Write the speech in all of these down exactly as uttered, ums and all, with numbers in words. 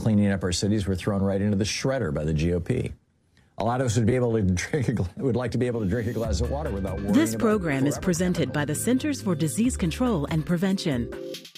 cleaning up our cities were thrown right into the shredder by the G O P. A lot of us would be able to drink. A, would like to be able to drink a glass of water without worrying. This about program is forever. presented by the Centers for Disease Control and Prevention.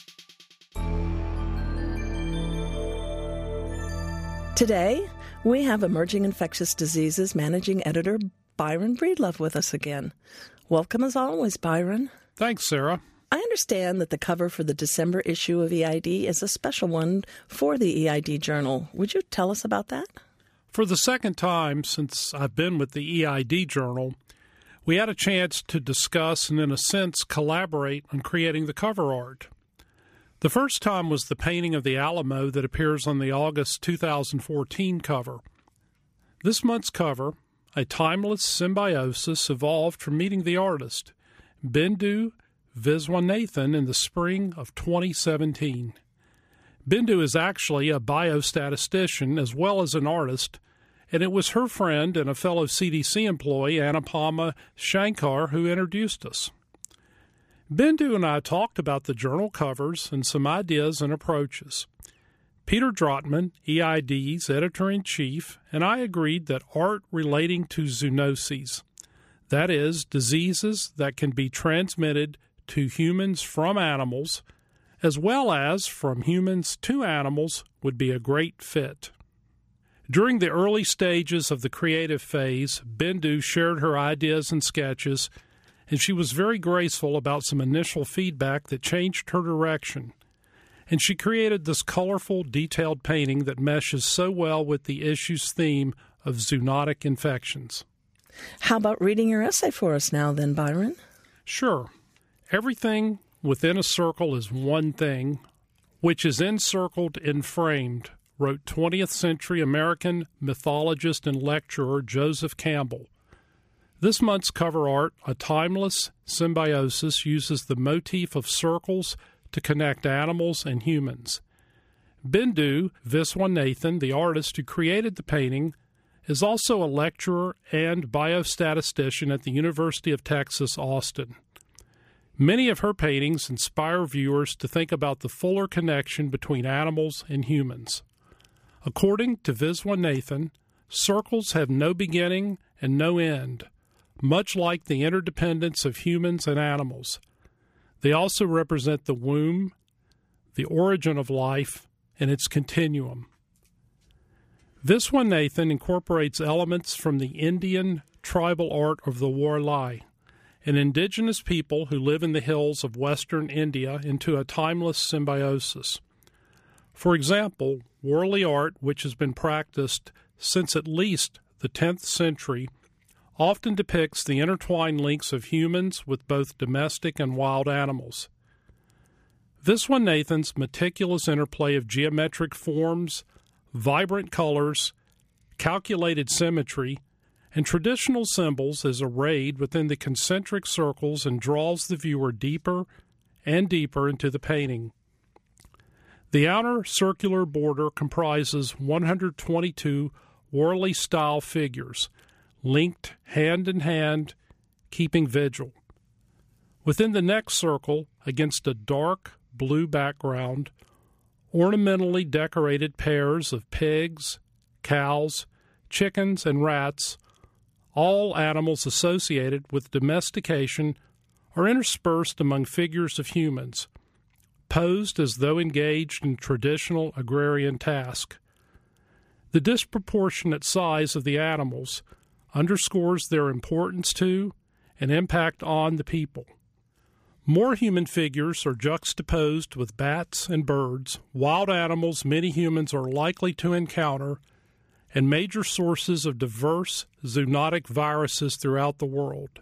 Today, we have Emerging Infectious Diseases Managing Editor Byron Breedlove with us again. Welcome as always, Byron. Thanks, Sarah. I understand that the cover for the December issue of E I D is a special one for the E I D Journal. Would you tell us about that? For the second time since I've been with the E I D Journal, we had a chance to discuss and, in a sense, collaborate on creating the cover art. The first time was the painting of the Alamo that appears on the August two thousand fourteen cover. This month's cover, a timeless symbiosis, evolved from meeting the artist, Bindu Viswanathan, in the spring of twenty seventeen. Bindu is actually a biostatistician as well as an artist, and it was her friend and a fellow C D C employee, Anupama Shankar, who introduced us. Bindu and I talked about the journal covers and some ideas and approaches. Peter Drotman, E I D's editor-in-chief, and I agreed that art relating to zoonoses, that is, diseases that can be transmitted to humans from animals, as well as from humans to animals, would be a great fit. During the early stages of the creative phase, Bindu shared her ideas and sketches, and she was very graceful about some initial feedback that changed her direction. And she created this colorful, detailed painting that meshes so well with the issue's theme of zoonotic infections. How about reading your essay for us now then, Byron? Sure. Everything within a circle is one thing, which is encircled and framed, wrote twentieth century American mythologist and lecturer Joseph Campbell. This month's cover art, A Timeless Symbiosis, uses the motif of circles to connect animals and humans. Bindu Viswanathan, the artist who created the painting, is also a lecturer and biostatistician at the University of Texas, Austin. Many of her paintings inspire viewers to think about the fuller connection between animals and humans. According to Viswanathan, circles have no beginning and no end, much like the interdependence of humans and animals. They also represent the womb, the origin of life, and its continuum. Viswanathan incorporates elements from the Indian tribal art of the Warli, an indigenous people who live in the hills of western India, into a timeless symbiosis. For example, Warli art, which has been practiced since at least the tenth century, often depicts the intertwined links of humans with both domestic and wild animals. Viswanathan's meticulous interplay of geometric forms, vibrant colors, calculated symmetry, and traditional symbols is arrayed within the concentric circles and draws the viewer deeper and deeper into the painting. The outer circular border comprises one hundred twenty-two Warli-style figures, linked hand in hand, keeping vigil. Within the next circle, against a dark blue background, ornamentally decorated pairs of pigs, cows, chickens, and rats, all animals associated with domestication, are interspersed among figures of humans, posed as though engaged in traditional agrarian task. The disproportionate size of the animals underscores their importance to and impact on the people. More human figures are juxtaposed with bats and birds, wild animals many humans are likely to encounter, and major sources of diverse zoonotic viruses throughout the world.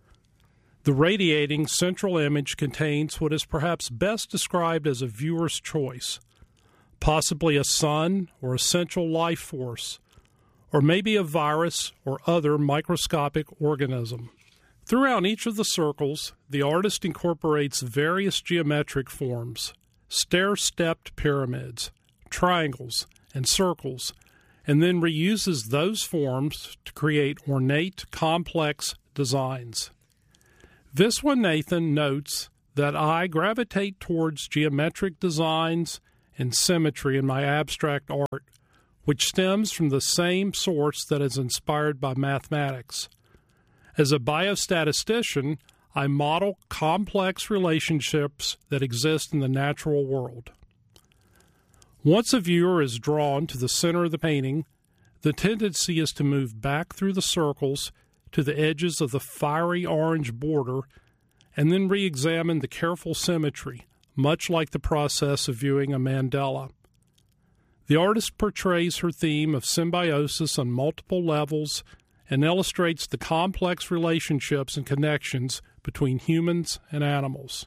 The radiating central image contains what is perhaps best described as a viewer's choice, possibly a sun or essential life force, or maybe a virus or other microscopic organism. Throughout each of the circles, the artist incorporates various geometric forms, stair-stepped pyramids, triangles, and circles, and then reuses those forms to create ornate, complex designs. Viswanathan notes that I gravitate towards geometric designs and symmetry in my abstract art, which stems from the same source that is inspired by mathematics. As a biostatistician, I model complex relationships that exist in the natural world. Once a viewer is drawn to the center of the painting, the tendency is to move back through the circles to the edges of the fiery orange border and then re-examine the careful symmetry, much like the process of viewing a mandala. The artist portrays her theme of symbiosis on multiple levels and illustrates the complex relationships and connections between humans and animals.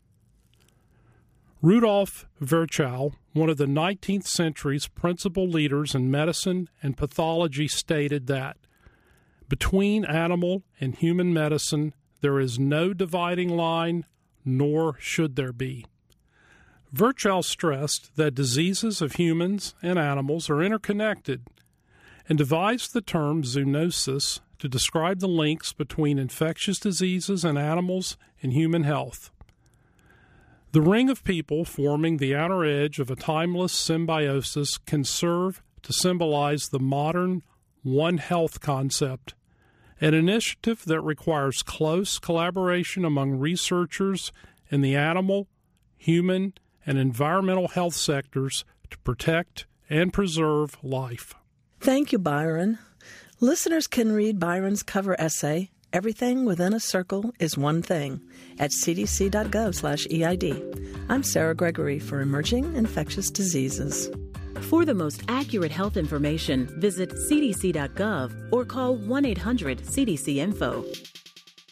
Rudolf Virchow, one of the nineteenth century's principal leaders in medicine and pathology, stated that between animal and human medicine, there is no dividing line, nor should there be. Virchow stressed that diseases of humans and animals are interconnected and devised the term zoonosis to describe the links between infectious diseases and animals and human health. The ring of people forming the outer edge of a timeless symbiosis can serve to symbolize the modern One Health concept, an initiative that requires close collaboration among researchers in the animal, human, and environmental health sectors to protect and preserve life. Thank you, Byron. Listeners can read Byron's cover essay, Everything Within a Circle is One Thing, at c d c dot gov slash E I D. I'm Sarah Gregory for Emerging Infectious Diseases. For the most accurate health information, visit c d c dot gov or call one eight hundred C D C info.